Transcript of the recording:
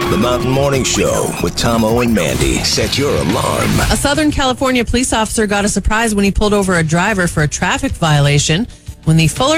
The Mountain Morning Show with Tomo and Mandy. Set your alarm. A Southern California police officer got a surprise when he pulled over a driver for a traffic violation. When the Fuller